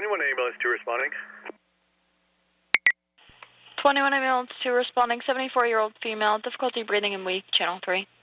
21 ambulance 2 responding. 21 ambulance 2 responding, 74-year-old female, difficulty breathing and weak, channel 3.